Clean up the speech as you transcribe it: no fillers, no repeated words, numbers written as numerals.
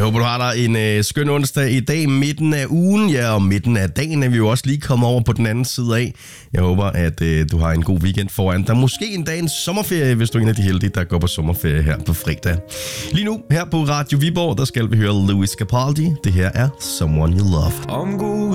håber, du har dig en skøn onsdag i dag, midten af ugen. Ja, og midten af dagen er vi jo også lige kommet over på den anden side af. Jeg håber, at du har en god weekend foran dig. Måske en dag en sommerferie, hvis du er en af de heldige, der går på sommerferie her på fredag. Lige nu, her på Radio Viborg, der skal vi høre Lewis Capaldi. Det her er Someone You Love.